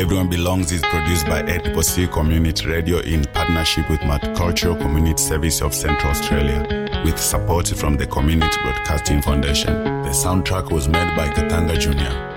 Everyone Belongs is produced by ACCC Community Radio in partnership with Multicultural Community Service of Central Australia, with support from the Community Broadcasting Foundation. The soundtrack was made by Katanga Jr.